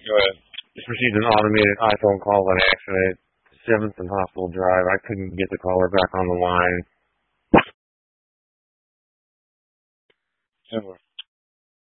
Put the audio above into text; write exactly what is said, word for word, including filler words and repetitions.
Go ahead. Just received an automated iPhone call by accident. seventh and Hospital Drive. I couldn't get the caller back on the line. Similar.